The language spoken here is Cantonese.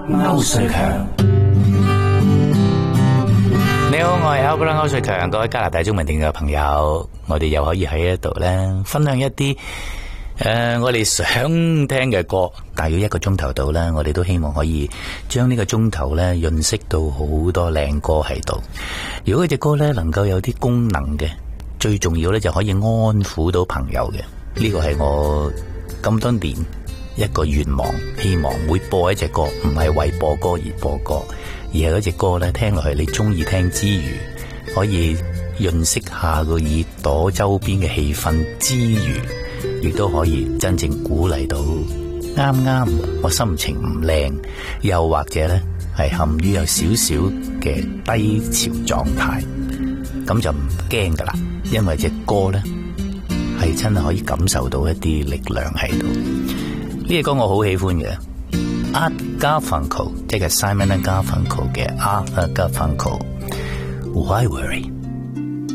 歐瑞強，你好，我係歐瑞強，各位加拿大中文電嘅朋友，我哋又可以喺一度咧分享一啲我哋想聽嘅歌，大約1個鐘頭度咧，我哋都希望可以將呢個鐘頭咧潤色到好多靚歌喺度。如果隻歌咧能夠有啲功能嘅，最重要咧就可以安撫到朋友嘅，呢個係我咁多年一個願望，希望會播一隻歌，唔係為播歌而播歌，而係嗰隻歌咧聽落去你中意聽之餘，可以潤色下個耳朵周邊嘅氣氛之餘，亦都可以真正鼓勵到啱啱我心情唔靚，又或者咧係陷於有少少嘅低潮狀態，咁就唔驚噶啦，因為隻歌咧係真係可以感受到一啲力量喺度。呢隻歌我好喜歡嘅 Art Garfunkel， 即係 Simon & Garfunkel 嘅 Art Garfunkel， Why Worry。